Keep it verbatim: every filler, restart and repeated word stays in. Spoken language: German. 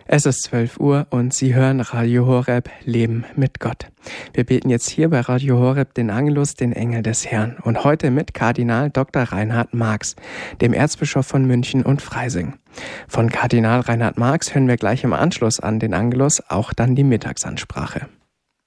Es ist zwölf Uhr und Sie hören Radio Horeb, Leben mit Gott. Wir beten jetzt hier bei Radio Horeb den Angelus, den Engel des Herrn. Und heute mit Kardinal Doktor Reinhard Marx, dem Erzbischof von München und Freising. Von Kardinal Reinhard Marx hören wir gleich im Anschluss an den Angelus auch dann die Mittagsansprache.